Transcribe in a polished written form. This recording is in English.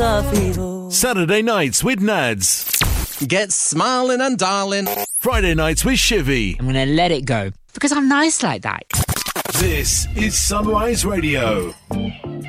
काफी हो. Saturday nights with Nads. Get smiling and darling. Friday nights with Shivy. I'm going to let it go because I'm nice like that. This is Sunrise Radio.